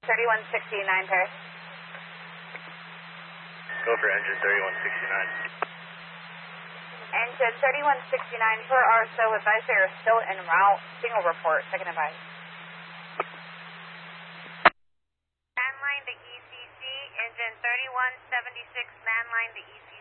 3169, Paris. Go for engine 3169. Engine 3169 per RSO, advise they are still en route. Single report, second advice. Landline to ECC, engine 3176, landline to ECC.